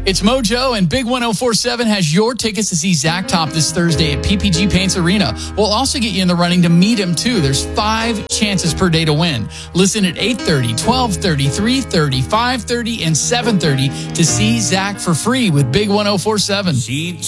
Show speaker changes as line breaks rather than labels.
It's Mojo, and Big 1047 has your tickets to see Zach Top this Thursday at PPG Paints Arena. We'll also get you in the running to meet him, too. There's 5 chances per day to win. Listen at 8:30, 12:30, 3:30, 5:30, and 7:30 to see Zach for free with Big 1047.